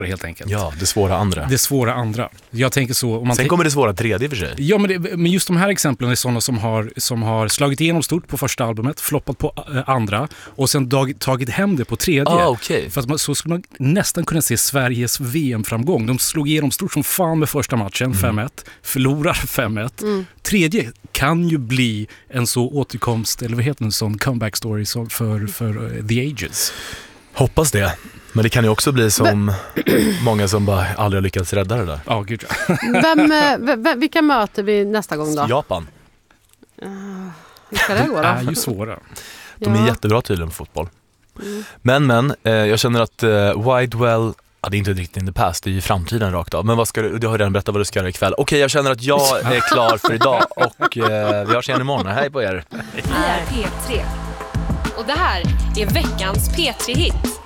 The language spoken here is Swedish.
helt enkelt. Ja, det svåra andra. Det svåra andra. Jag tänker så. Om man Sen kommer det svåra tredje för sig. Ja, men just de här exemplen är sådana som har slagit igenom stort på första albumet, floppat på andra och sen tagit hem det på tredje. Okay. För att så skulle man nästan kunna se Sveriges VM-framgång. De slog igenom stort som fan med första matchen, 5-1. Förlorar 5-1. Tredje kan ju bli en så återkomst, eller vad heter en sån comeback story för The Ages. Hoppas det. Men det kan ju också bli som många som bara aldrig har lyckats rädda det där. Ja, gud ja. Vilka möter vi nästa gång då? Japan. Hur ska det gå då? Det är ju svåra. De är jättebra tydligen på fotboll. Men jag känner att Widewell, det är inte riktigt in the past, det är ju framtiden rakt av. Men vad ska du har redan berättat vad du ska göra ikväll. Okej, jag känner att jag är klar för idag och vi hörs igen imorgon. Hej på er. Vi är P3 och det här är veckans P3-hit.